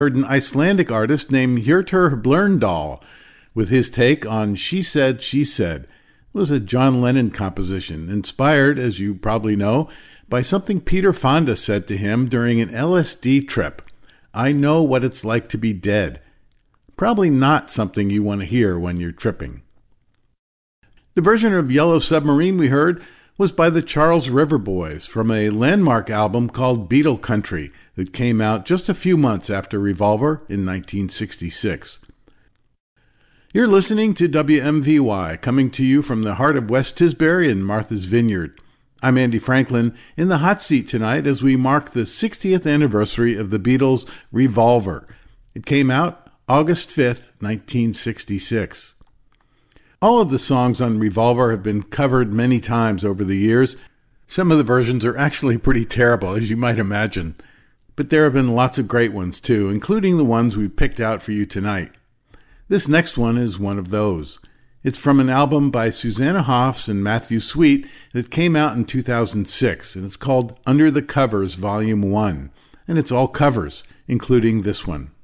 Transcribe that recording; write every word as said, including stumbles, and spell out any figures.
Heard an Icelandic artist named Hjörtur Blöndal with his take on She Said, She Said. It was a John Lennon composition, inspired, as you probably know, by something Peter Fonda said to him during an L S D trip. I know what it's like to be dead. Probably not something you want to hear when you're tripping. The version of Yellow Submarine we heard was by the Charles River Boys from a landmark album called Beatle Country that came out just a few months after Revolver in nineteen sixty-six. You're listening to W M V Y, coming to you from the heart of West Tisbury and Martha's Vineyard. I'm Andy Franklin in the hot seat tonight as we mark the sixtieth anniversary of the Beatles' Revolver. It came out August fifth, nineteen sixty-six. All of the songs on Revolver have been covered many times over the years. Some of the versions are actually pretty terrible, as you might imagine. But there have been lots of great ones too, including the ones we picked out for you tonight. This next one is one of those. It's from an album by Susanna Hoffs and Matthew Sweet that came out in two thousand six, and it's called Under the Covers Volume one, and it's all covers, including this one.